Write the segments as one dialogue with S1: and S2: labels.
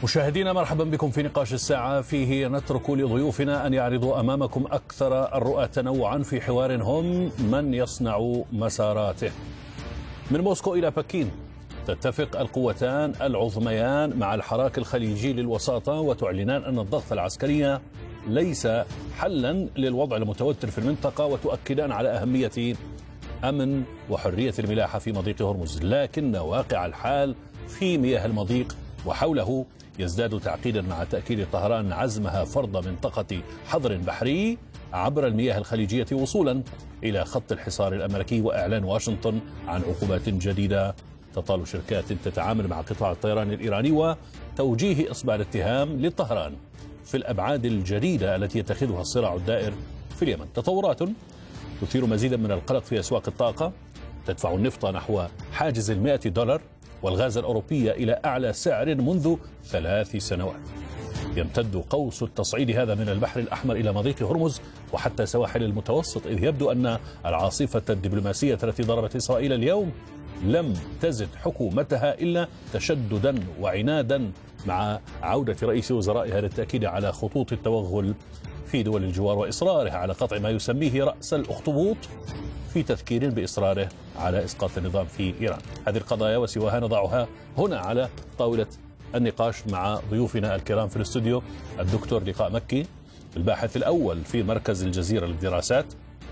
S1: مشاهدينا مرحبا بكم في نقاش الساعة، فيه نترك لضيوفنا أن يعرضوا أمامكم أكثر الرؤى تنوعا في حوار هم من يصنع مساراته. من موسكو إلى بكين تتفق القوتان العظميان مع الحراك الخليجي للوساطة وتعلنان أن الضغط العسكري ليس حلا للوضع المتوتر في المنطقة، وتؤكدان على أهمية أمن وحرية الملاحة في مضيق هرمز، لكن واقع الحال في مياه المضيق وحوله يزداد تعقيدا مع تأكيد طهران عزمها فرض منطقة حظر بحري عبر المياه الخليجية وصولا إلى خط الحصار الأمريكي، وإعلان واشنطن عن عقوبات جديدة تطال شركات تتعامل مع قطاع الطيران الإيراني، وتوجيه إصبع الاتهام لطهران في الأبعاد الجديدة التي يتخذها الصراع الدائر في اليمن. تطورات تثير مزيدا من القلق في أسواق الطاقة، تدفع النفط نحو حاجز $100 والغاز الأوروبي إلى أعلى سعر منذ 3 سنوات. يمتد قوس التصعيد هذا من البحر الأحمر إلى مضيق هرمز وحتى سواحل المتوسط، إذ يبدو أن العاصفة الدبلوماسية التي ضربت إسرائيل اليوم لم تزد حكومتها إلا تشددا وعنادا مع عودة رئيس وزرائها للتأكيد على خطوط التوغل في دول الجوار وإصراره على قطع ما يسميه رأس الأخطبوط، في تذكير بإصراره على إسقاط النظام في إيران. هذه القضايا وسواها نضعها هنا على طاولة النقاش مع ضيوفنا الكرام في الاستوديو: الدكتور لقاء مكي الباحث الأول في مركز الجزيرة للدراسات،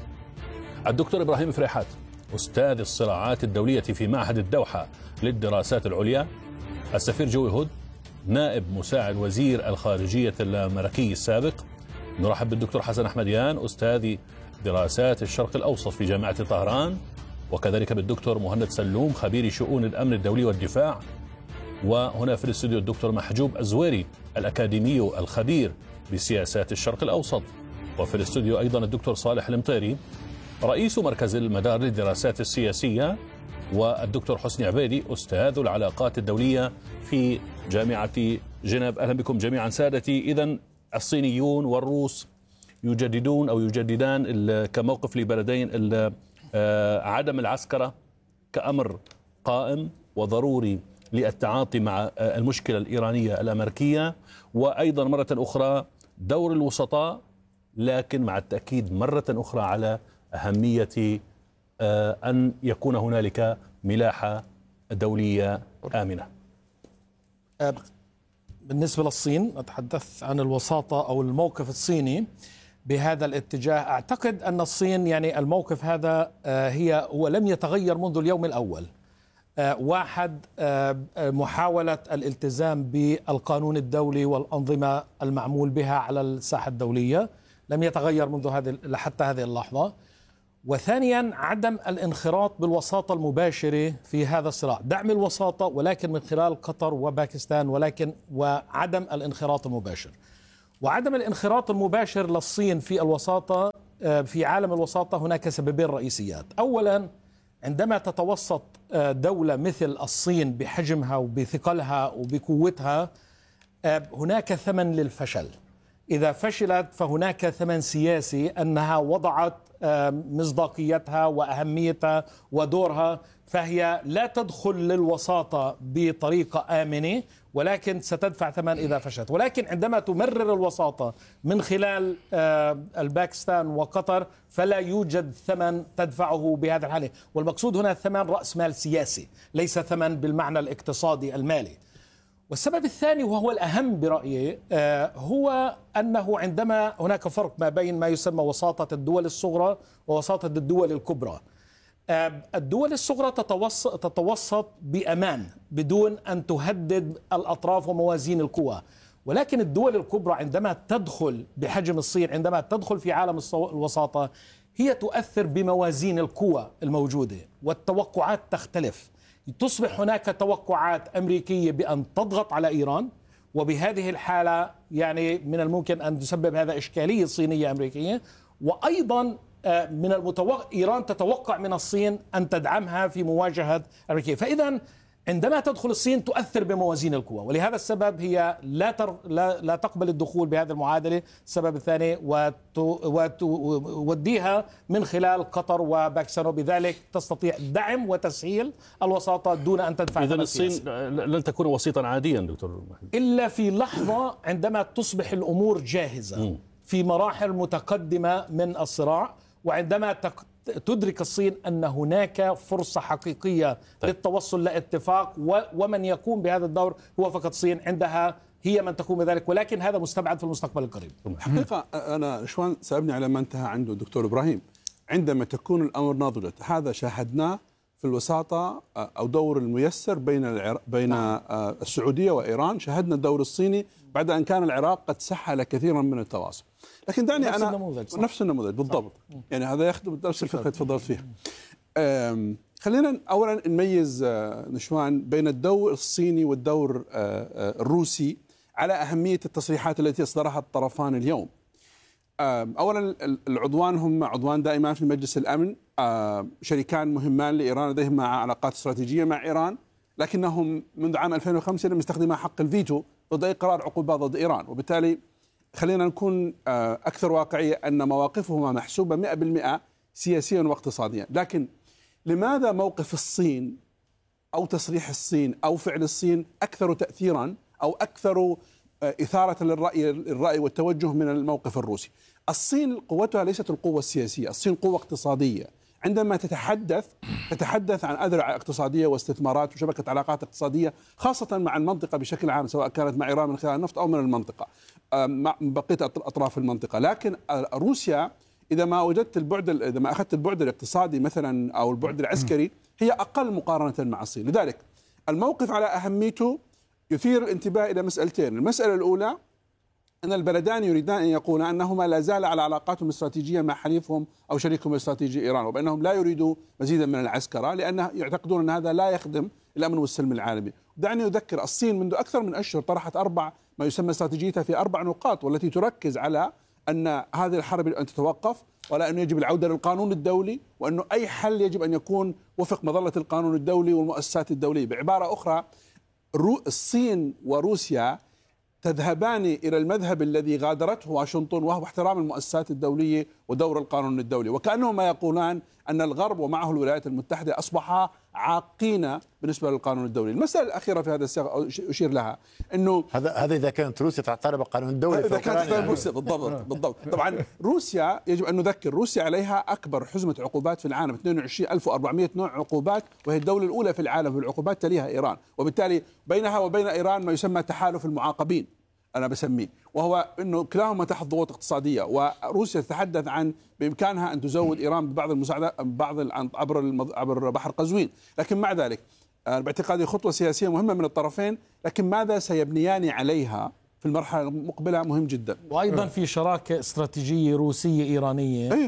S1: الدكتور إبراهيم فريحات أستاذ الصراعات الدولية في معهد الدوحة للدراسات العليا، السفير جوي هود نائب مساعد وزير الخارجية الأمريكي السابق. نرحب بالدكتور حسن أحمديان أستاذ دراسات الشرق الأوسط في جامعة طهران، وكذلك بالدكتور مهند سلوم خبير شؤون الأمن الدولي والدفاع. وهنا في الاستوديو الدكتور محجوب الزويري الأكاديمي الخبير بسياسات الشرق الأوسط، وفي الاستوديو أيضا الدكتور صالح المطيري رئيس مركز المدار للدراسات السياسية، والدكتور حسني عبيدي أستاذ العلاقات الدولية في جامعة جنيف. أهلا بكم جميعا سادتي. إذن الصينيون والروس يجددون أو يجددان كموقف لبلدين عدم العسكرة كأمر قائم وضروري للتعاطي مع المشكلة الإيرانية الأمريكية، وأيضا مرة أخرى دور الوسطاء، لكن مع التأكيد مرة أخرى على أهمية أن يكون هنالك ملاحة دولية آمنة.
S2: بالنسبة للصين نتحدث عن الوساطة أو الموقف الصيني بهذا الاتجاه. أعتقد أن الصين يعني الموقف هذا هو لم يتغير منذ اليوم الأول. واحد، محاولة الالتزام بالقانون الدولي والأنظمة المعمول بها على الساحة الدولية لم يتغير منذ حتى هذه اللحظة. وثانيا عدم الانخراط بالوساطة المباشرة في هذا الصراع، دعم الوساطة ولكن من خلال قطر وباكستان، وعدم الانخراط المباشر. وعدم الانخراط المباشر للصين في الوساطة في عالم الوساطة هناك سببين رئيسيات. أولا، عندما تتوسط دولة مثل الصين بحجمها وبثقلها وبقوتها هناك ثمن للفشل. إذا فشلت فهناك ثمن سياسي أنها وضعت مصداقيتها وأهميتها ودورها، فهي لا تدخل للوساطة بطريقة آمنة ولكن ستدفع ثمن إذا فشلت. ولكن عندما تمرر الوساطة من خلال الباكستان وقطر فلا يوجد ثمن تدفعه بهذا الحالة، والمقصود هنا ثمن رأس مال سياسي ليس ثمن بالمعنى الاقتصادي المالي. والسبب الثاني وهو الأهم برأيي هو أنه عندما هناك فرق ما بين ما يسمى وساطة الدول الصغرى ووساطة الدول الكبرى. الدول الصغرى تتوسط بأمان بدون أن تهدد الأطراف وموازين القوى، ولكن الدول الكبرى عندما تدخل بحجم الصين، عندما تدخل في عالم الوساطة، هي تؤثر بموازين القوى الموجودة والتوقعات تختلف. تصبح هناك توقعات أمريكية بأن تضغط على إيران، وبهذه الحالة يعني من الممكن أن تسبب هذا إشكالية صينية أمريكية. وأيضا إيران تتوقع من الصين أن تدعمها في مواجهة أمريكا. فإذا عندما تدخل الصين تؤثر بموازين القوى، ولهذا السبب هي لا تقبل الدخول بهذه المعادلة. السبب الثاني وتوديها من خلال قطر وباكستان، وبذلك تستطيع دعم وتسهيل الوساطة دون أن تدفع.
S1: إذن الصين لن تكون وسيطا عاديا دكتور
S2: إلا في لحظة عندما تصبح الأمور جاهزة في مراحل متقدمة من الصراع، وعندما تدرك الصين أن هناك فرصة حقيقية للتوصل لاتفاق، ومن يقوم بهذا الدور هو فقط الصين. عندها هي من تقوم بذلك، ولكن هذا مستبعد في المستقبل القريب.
S3: حقيقة أنا شوان سأبني على ما انتهى عنده الدكتور إبراهيم. عندما تكون الأمر ناضجا، هذا شاهدناه في الوساطة أو دور الميسر بين السعودية وإيران. شاهدنا الدور الصيني بعد أن كان العراق قد سحل كثيرا من التواصل. لكن دعني نفس النموذج بالضبط. يعني هذا يخدم نفس الفكرة تفضلت فيها. خلينا أولا نميز نشوان بين الدور الصيني والدور الروسي على أهمية التصريحات التي أصدرها الطرفان اليوم. أولا العضوان هم عضوان دائما في مجلس الأمن، شريكان مهمان لإيران، لديهم علاقات استراتيجية مع إيران، لكنهم منذ عام 2005 لم يستخدما حق الفيتو ضد أي قرار عقوبات ضد إيران. وبالتالي خلينا نكون أكثر واقعية أن مواقفهما محسوبة 100% سياسيا واقتصاديا. لكن لماذا موقف الصين أو تصريح الصين أو فعل الصين أكثر تأثيرا أو أكثر إثارة للرأي والتوجه من الموقف الروسي؟ الصين قوتها ليست القوة السياسية، الصين قوة اقتصادية. عندما تتحدث عن أذرع اقتصادية واستثمارات وشبكة علاقات اقتصادية خاصة مع المنطقة بشكل عام، سواء كانت مع إيران من خلال النفط أو من المنطقة مع بقية أطراف المنطقة. لكن روسيا إذا ما أخذت البعد الاقتصادي مثلا أو البعد العسكري هي أقل مقارنة مع الصين. لذلك الموقف على أهميته يثير الانتباه إلى مسألتين. المسألة الأولى أن البلدان يريدان أن يقولا أنهما لا زال على علاقاتهم الاستراتيجية مع حليفهم أو شريكهم الاستراتيجي إيران، وبأنهم لا يريدوا مزيدا من العسكرة لأن يعتقدون أن هذا لا يخدم الأمن والسلم العالمي. دعني أذكر الصين منذ أكثر من أشهر طرحت ما يسمى استراتيجيتها في 4 نقاط، والتي تركز على أن هذه الحرب أن تتوقف، ولا أنه يجب العودة للقانون الدولي، وأنه أي حل يجب أن يكون وفق مظلة القانون الدولي والمؤسسات الدولية. بعبارة أخرى الصين وروسيا تذهبان إلى المذهب الذي غادرته واشنطن، وهو احترام المؤسسات الدولية ودور القانون الدولي، وكأنهما يقولان أن الغرب ومعه الولايات المتحدة أصبحا عاقين بالنسبة للقانون الدولي. المسألة الأخيرة في هذا السياق أشير لها أنه
S4: هذا إذا كانت روسيا تعترف بالقانون الدولي،
S3: إذا كانت روسيا بالضبط. طبعا روسيا يجب أن نذكر روسيا عليها أكبر حزمة عقوبات في العالم، 22,400 نوع عقوبات، وهي الدولة الأولى في العالم في العقوبات، تليها إيران. وبالتالي بينها وبين إيران ما يسمى تحالف المعاقبين أنا بسميه، وهو أنه كلاهما تحت ضغوط اقتصادية، وروسيا تتحدث عن بإمكانها أن تزود إيران ببعض المساعدات عبر بحر قزوين. لكن مع ذلك باعتقادي خطوة سياسية مهمة من الطرفين، لكن ماذا سيبنيان عليها في المرحلة المقبلة مهم جدا.
S2: وأيضا في شراكة استراتيجية روسية إيرانية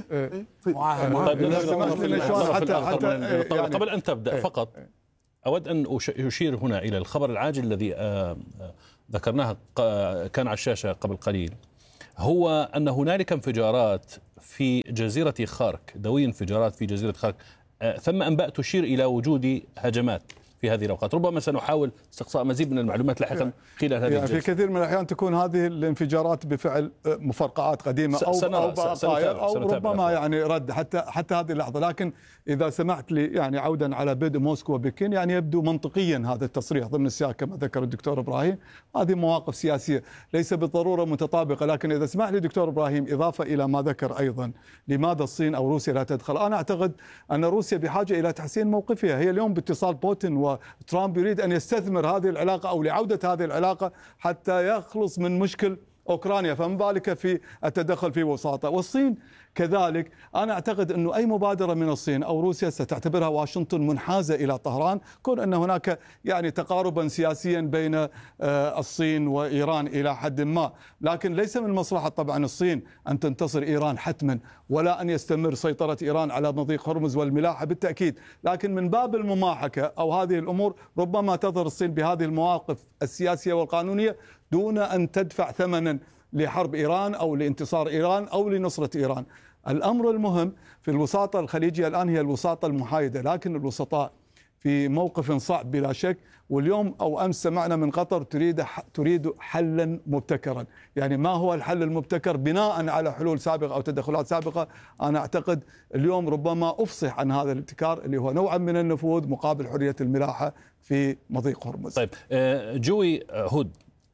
S1: قبل أن تبدأ فقط أود أن أشير هنا إلى الخبر العاجل الذي ذكرناها كان على الشاشة قبل قليل، هو أن هنالك انفجارات في جزيرة خارك، دوي انفجارات في جزيرة خارك. ثم أنباء تشير إلى وجود هجمات في هذه الأوقات. ربما سنحاول استقصاء مزيد من المعلومات لاحقا خلال هذه الجلسة.
S5: في كثير من الأحيان تكون هذه الانفجارات بفعل مفرقعات قديمة أو بقايا أو ربما يعني رد حتى هذه اللحظة. لكن إذا سمحت لي يعني عودا على بدء موسكو وبكين، يعني يبدو منطقيا هذا التصريح ضمن السياق كما ذكر الدكتور إبراهيم. هذه مواقف سياسية ليس بالضرورة متطابقة، لكن إذا سمح لي دكتور إبراهيم إضافة إلى ما ذكر أيضا لماذا الصين أو روسيا لا تدخل، أنا أعتقد أن روسيا بحاجة إلى تحسين موقفها. هي اليوم باتصال بوتين وترامب يريد أن يستثمر هذه العلاقة أو لعودة هذه العلاقة حتى يخلص من مشكل أوكرانيا، فما بالك في التدخل في وساطة. والصين كذلك أنا أعتقد أنه أي مبادرة من الصين أو روسيا ستعتبرها واشنطن منحازة إلى طهران، كون أن هناك يعني تقاربا سياسيا بين الصين وإيران إلى حد ما، لكن ليس من مصلحة طبعا الصين أن تنتصر إيران حتما، ولا أن يستمر سيطرة إيران على مضيق هرمز والملاحة بالتأكيد. لكن من باب المماحكة أو هذه الأمور ربما تظهر الصين بهذه المواقف السياسية والقانونية دون أن تدفع ثمنا لحرب إيران أو لانتصار إيران أو لنصرة إيران. الأمر المهم في الوساطة الخليجية الآن هي الوساطة المحايدة، لكن الوسطاء في موقف صعب بلا شك. واليوم أو أمس سمعنا من قطر تريد حلا مبتكرا. يعني ما هو الحل المبتكر بناء على حلول سابقة أو تدخلات سابقة؟ أنا أعتقد اليوم ربما أفصح عن هذا الابتكار اللي هو نوعا من النفوذ مقابل حرية الملاحة في مضيق هرمز.
S1: طيب جوي هود،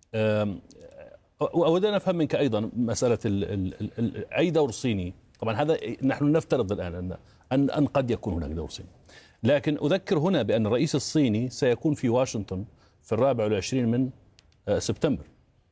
S1: أود أن أفهم منك أيضا مسألة أي دور صيني. طبعا هذا نحن نفترض الآن أن قد يكون هناك دور صيني، لكن أذكر هنا بأن الرئيس الصيني سيكون في واشنطن في 24 من سبتمبر.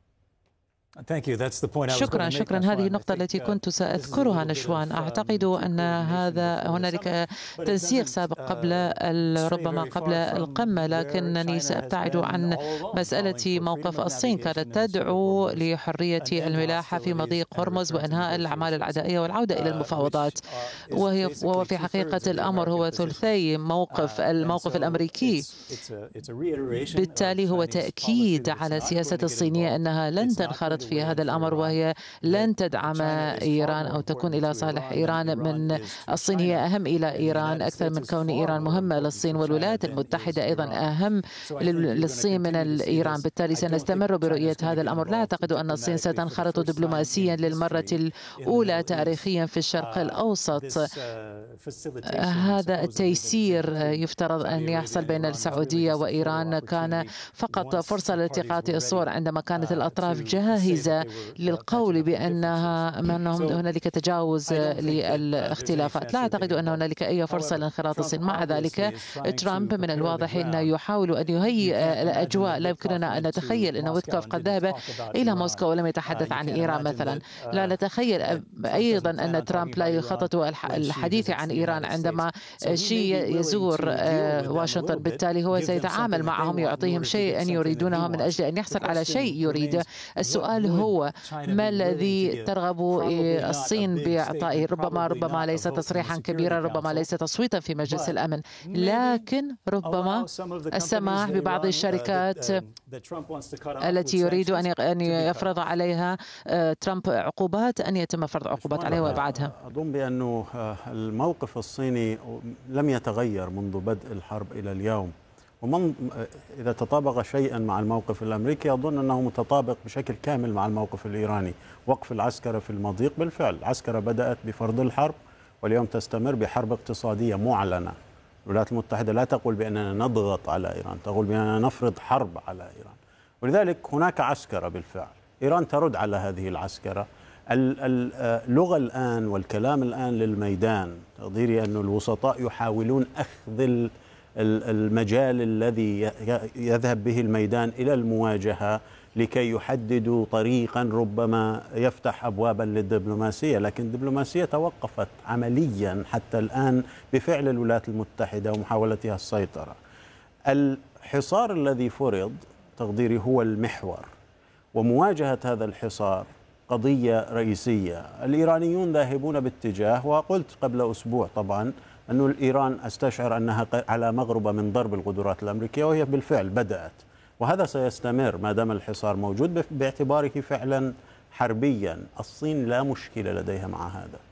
S6: شكرا. هذه النقطة التي كنت سأذكرها نشوان. أعتقد أن هنالك تنسيق سابق ربما قبل القمة، لكنني سأبتعد عن مسألة موقف الصين. كانت تدعو لحرية الملاحة في مضيق هرمز وإنهاء الأعمال العدائية والعودة إلى المفاوضات، وهو في حقيقة الأمر هو ثلثي الموقف الأمريكي. بالتالي هو تأكيد على السياسة الصينية أنها لن تنخرط في هذا الأمر، وهي لن تدعم إيران أو تكون إلى صالح إيران. من الصين هي أهم إلى إيران أكثر من كون إيران مهمة للصين، والولايات المتحدة أيضا أهم للصين من إيران. بالتالي سنستمر برؤية هذا الأمر. لا أعتقد أن الصين ستنخرط دبلوماسيا للمرة الأولى تاريخيا في الشرق الأوسط. هذا التيسير يفترض أن يحصل بين السعودية وإيران كان فقط فرصة لالتقاط الصور عندما كانت الأطراف جاهزة للقول بأنهم هنالك تجاوز للاختلافات. لا أعتقد أن هنالك أي فرصة لانخراط الصين. مع ذلك ترامب من الواضح أنه يحاول أن يهيئ الأجواء. لا يمكننا أن نتخيل أن ويتكوف قد ذهب إلى موسكو ولم يتحدث عن إيران مثلا. لا نتخيل أيضا أن ترامب لا يخطط الحديث عن إيران عندما شي يزور واشنطن. بالتالي هو سيتعامل معهم، يعطيهم شيئا يريدونه من أجل أن يحصل على شيء يريد. السؤال هو ما الذي ترغب الصين بإعطائه؟ ربما ليس تصريحا كبيرا، ربما ليس تصويتا في مجلس الأمن، لكن ربما السماح ببعض الشركات التي يريد أن يفرض عليها ترامب عقوبات، أن يتم فرض عقوبات عليها وإبعادها.
S4: أظن بأنه الموقف الصيني لم يتغير منذ بدء الحرب إلى اليوم، إذا تطابق شيئا مع الموقف الأمريكي أظن أنه متطابق بشكل كامل مع الموقف الإيراني. وقف العسكرة في المضيق، بالفعل العسكرة بدأت بفرض الحرب واليوم تستمر بحرب اقتصادية معلنة. الولايات المتحدة لا تقول بأننا نضغط على إيران، تقول بأننا نفرض حرب على إيران، ولذلك هناك عسكرة بالفعل. إيران ترد على هذه العسكرة. اللغة الآن والكلام الآن للميدان، تقديري أن الوسطاء يحاولون أخذ المجال الذي يذهب به الميدان إلى المواجهة لكي يحددوا طريقا ربما يفتح أبوابا للدبلوماسية، لكن الدبلوماسية توقفت عمليا حتى الآن بفعل الولايات المتحدة ومحاولتها السيطرة. الحصار الذي فرض تقديري هو المحور، ومواجهة هذا الحصار قضية رئيسية. الإيرانيون ذاهبون باتجاه، وقلت قبل أسبوع طبعا أن إيران أستشعر أنها على مغربة من ضرب القدرات الأمريكية، وهي بالفعل بدأت، وهذا سيستمر ما دام الحصار موجود باعتباره فعلا حربيا. الصين لا مشكلة لديها مع هذا.